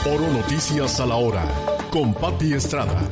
Oro Noticias a la hora, con Pati Estrada.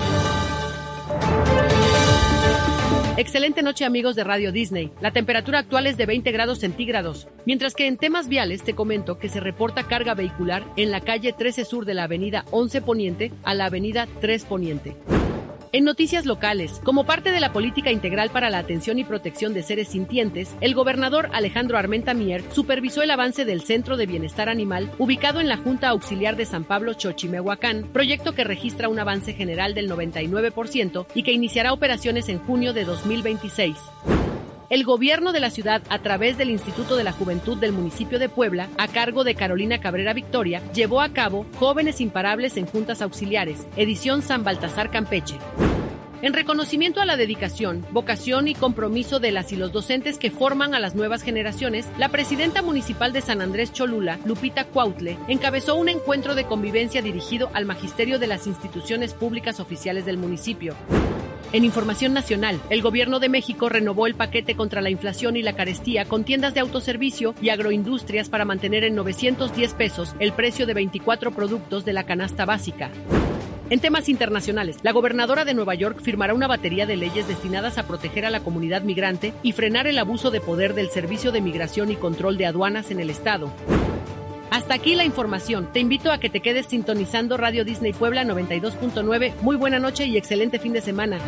Excelente noche, amigos de Radio Disney. La temperatura actual es de 20 grados centígrados, mientras que en temas viales te comento que se reporta carga vehicular en la calle 13 Sur de la avenida 11 Poniente a la avenida 3 Poniente. En noticias locales, como parte de la política integral para la atención y protección de seres sintientes, el gobernador Alejandro Armenta Mier supervisó el avance del Centro de Bienestar Animal ubicado en la Junta Auxiliar de San Pablo Xochimehuacán, proyecto que registra un avance general del 99% y que iniciará operaciones en junio de 2026. El gobierno de la ciudad, a través del Instituto de la Juventud del municipio de Puebla, a cargo de Carolina Cabrera Victoria, llevó a cabo Jóvenes Imparables en Juntas Auxiliares, edición San Baltasar Campeche. En reconocimiento a la dedicación, vocación y compromiso de las y los docentes que forman a las nuevas generaciones, la presidenta municipal de San Andrés Cholula, Lupita Cuautle, encabezó un encuentro de convivencia dirigido al magisterio de las instituciones públicas oficiales del municipio. En información nacional, el gobierno de México renovó el paquete contra la inflación y la carestía con tiendas de autoservicio y agroindustrias para mantener en 910 pesos el precio de 24 productos de la canasta básica. En temas internacionales, la gobernadora de Nueva York firmará una batería de leyes destinadas a proteger a la comunidad migrante y frenar el abuso de poder del Servicio de Migración y Control de Aduanas en el estado. Hasta aquí la información. Te invito a que te quedes sintonizando Radio Disney Puebla 92.9. Muy buena noche y excelente fin de semana.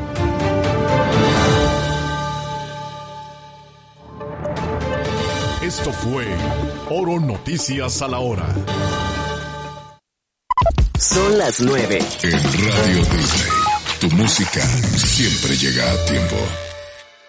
Esto fue Oro Noticias a la hora. Son las 9. En Radio Disney, tu música siempre llega a tiempo.